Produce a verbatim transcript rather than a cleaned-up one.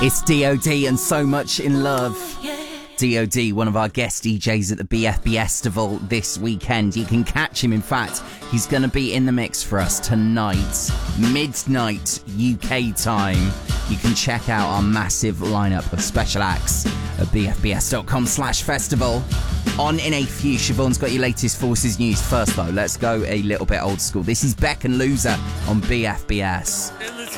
It's D O D and So Much in Love. D O D, one of our guest D Js at the B F B Festival this weekend. You can catch him, in fact, he's going to be in the mix for us tonight, midnight U K time. You can check out our massive lineup of special acts at bfbs.com slash festival. On in a few, Siobhan's got your latest Forces news. First though, let's go a little bit old school. This is Beck and Loser on B F B S.